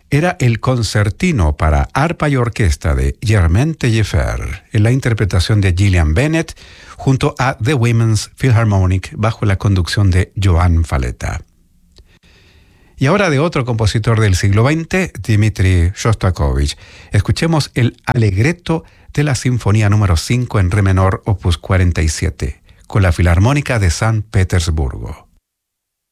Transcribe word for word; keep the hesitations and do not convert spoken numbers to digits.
era el concertino para arpa y orquesta de Germaine Taillefer, en la interpretación de Gillian Bennett, junto a The Women's Philharmonic, bajo la conducción de Joan Faleta. Y ahora de otro compositor del siglo veinte, Dmitri Shostakovich. Escuchemos el Allegretto de la Sinfonía número cinco en re menor, opus cuarenta y siete, con la Filarmónica de San Petersburgo.